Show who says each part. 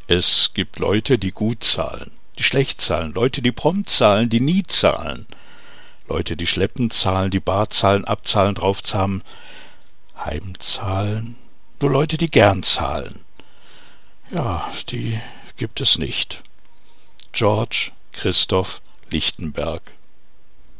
Speaker 1: Es gibt Leute, die gut zahlen, die schlecht zahlen, Leute, die prompt zahlen, die nie zahlen, Leute, die schleppend zahlen, die bar zahlen, abzahlen, draufzahlen, heimzahlen, nur Leute, die gern zahlen. Ja, die gibt es nicht. George Christoph Lichtenberg.